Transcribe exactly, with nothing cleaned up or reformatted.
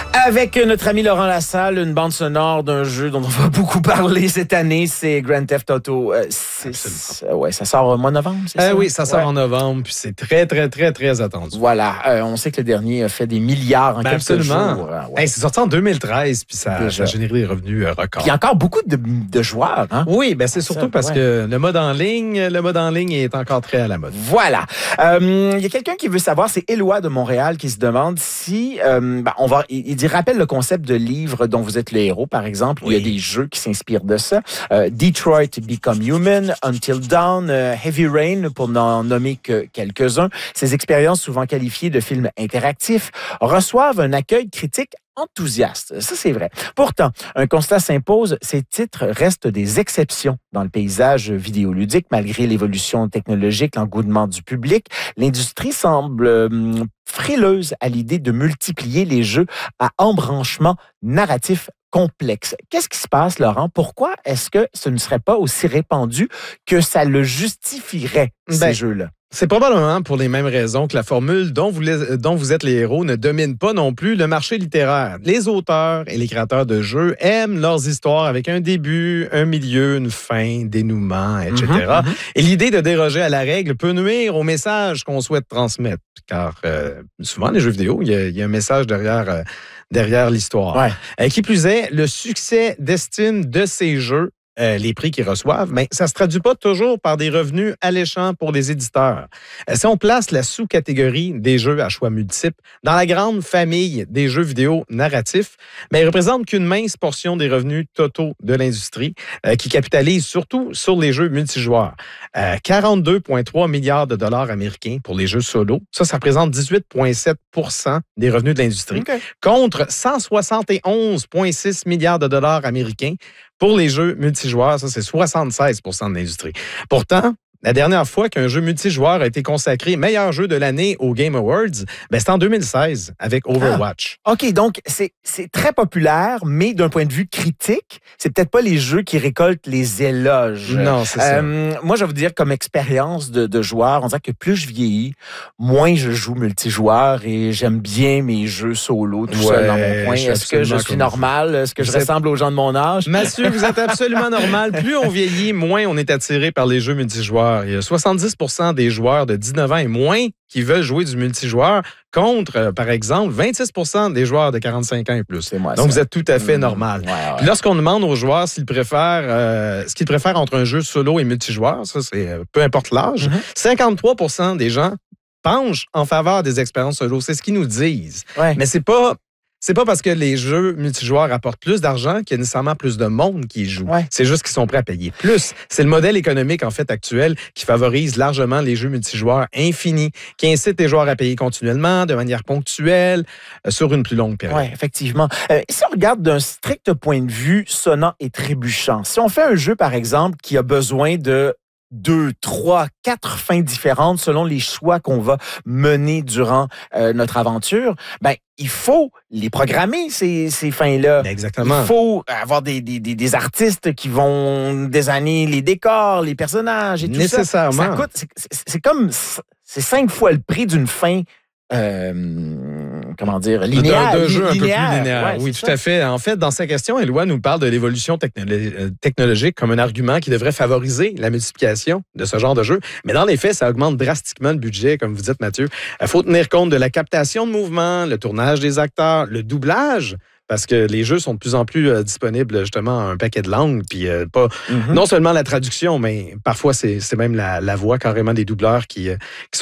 Avec notre ami Laurent Lassalle, une bande sonore d'un jeu dont on va beaucoup parler cette année, c'est Grand Theft Auto six. Euh, ouais, ça sort au mois de novembre, c'est euh, ça? Oui, ça sort ouais. en novembre, puis c'est très, très, très, très attendu. Voilà, euh, on sait que le dernier a fait des milliards en ben quelques absolument. jours. Ouais. Hey, c'est sorti en deux mille treize, puis ça, ça a généré des revenus euh, records. Puis il y a encore beaucoup de, de joueurs. Hein? Oui, ben c'est surtout ça, parce ouais. que le mode en ligne, le mode en ligne est encore très à la mode. Voilà. Euh, il y a quelqu'un qui veut savoir, c'est Éloi de Montréal qui se demande si, euh, ben, on va, il, il dit, rappelle le concept de livre dont vous êtes le héros, par exemple. Oui. Il y a des jeux qui s'inspirent de ça. Euh, Detroit Become Human, Until Dawn, euh, Heavy Rain, pour n'en nommer que quelques-uns. Ces expériences, souvent qualifiées de films interactifs, reçoivent un accueil critique enthousiaste. Ça, c'est vrai. Pourtant, un constat s'impose, ces titres restent des exceptions dans le paysage vidéoludique. Malgré l'évolution technologique, l'engouement du public, l'industrie semble hum, frileuse à l'idée de multiplier les jeux à embranchement narratif complexe. Qu'est-ce qui se passe, Laurent? Pourquoi est-ce que ce ne serait pas aussi répandu que ça le justifierait, ben, ces jeux-là? C'est probablement pour les mêmes raisons que la formule dont vous, dont vous êtes les héros ne domine pas non plus le marché littéraire. Les auteurs et les créateurs de jeux aiment leurs histoires avec un début, un milieu, une fin, dénouement, et cetera. Mm-hmm, mm-hmm. Et l'idée de déroger à la règle peut nuire au message qu'on souhaite transmettre, car euh, souvent, les jeux vidéo, il y a, il y a un message derrière, euh, derrière l'histoire. Ouais. Euh, qui plus est, le succès d'estime de ces jeux, Euh, les prix qu'ils reçoivent, mais ça ne se traduit pas toujours par des revenus alléchants pour les éditeurs. Euh, si on place la sous-catégorie des jeux à choix multiples dans la grande famille des jeux vidéo narratifs, mais ils ne représentent qu'une mince portion des revenus totaux de l'industrie euh, qui capitalise surtout sur les jeux multijoueurs. Euh, quarante-deux virgule trois milliards de dollars américains pour les jeux solo. Ça, ça représente dix-huit virgule sept pour cent des revenus de l'industrie, okay. contre cent soixante et onze virgule six milliards de dollars américains pour les jeux multijoueurs. Ça, c'est soixante-seize pour cent de l'industrie. Pourtant, la dernière fois qu'un jeu multijoueur a été consacré meilleur jeu de l'année aux Game Awards, ben c'était en deux mille seize avec Overwatch. Ah, OK, donc c'est, c'est très populaire, mais d'un point de vue critique, c'est peut-être pas les jeux qui récoltent les éloges. Non, c'est euh, ça. Moi, je vais vous dire, comme expérience de, de joueur, on dirait que plus je vieillis, moins je joue multijoueur et j'aime bien mes jeux solo tout ouais, seul dans mon coin. Est-ce que je suis normal? Est-ce que je vous ressemble êtes... aux gens de mon âge? Mathieu, vous êtes absolument normal. Plus on vieillit, moins on est attiré par les jeux multijoueurs. Il y a soixante-dix pour cent des joueurs de dix-neuf ans et moins qui veulent jouer du multijoueur contre, euh, par exemple, vingt-six pour cent des joueurs de quarante-cinq ans et plus. C'est moi, Donc, ça. vous êtes tout à fait mmh. normal. Ouais, ouais. Puis lorsqu'on demande aux joueurs s'ils préfèrent, euh, ce qu'ils préfèrent entre un jeu solo et multijoueur, ça, c'est euh, peu importe l'âge, mmh. cinquante-trois pour cent des gens penchent en faveur des expériences solo. C'est ce qu'ils nous disent. Ouais. Mais c'est pas... C'est pas parce que les jeux multijoueurs apportent plus d'argent qu'il y a nécessairement plus de monde qui y joue. Ouais. C'est juste qu'ils sont prêts à payer plus. C'est le modèle économique, en fait, actuel qui favorise largement les jeux multijoueurs infinis, qui incite les joueurs à payer continuellement, de manière ponctuelle, euh, sur une plus longue période. Oui, effectivement. Euh, si on regarde d'un strict point de vue sonnant et trébuchant, si on fait un jeu, par exemple, qui a besoin de deux, trois, quatre fins différentes selon les choix qu'on va mener durant euh, notre aventure, ben il faut les programmer, ces, ces fins-là. Exactement. Il faut avoir des, des, des artistes qui vont désigner les décors, les personnages et tout Nécessairement. ça. Ça coûte, c'est, c'est, c'est comme, c'est cinq fois le prix d'une fin Euh, comment dire, linéaire. De, de jeu un linéaire. peu plus linéaire. Ouais, oui, tout ça. à fait. En fait, dans sa question, Éloi nous parle de l'évolution technolo- technologique comme un argument qui devrait favoriser la multiplication de ce genre de jeu. Mais dans les faits, ça augmente drastiquement le budget, comme vous dites, Mathieu. Il faut tenir compte de la captation de mouvement, le tournage des acteurs, le doublage, parce que les jeux sont de plus en plus euh, disponibles justement à un paquet de langues, puis euh, pas mm-hmm. non seulement la traduction, mais parfois c'est, c'est même la, la voix carrément des doubleurs qui, euh, qui sont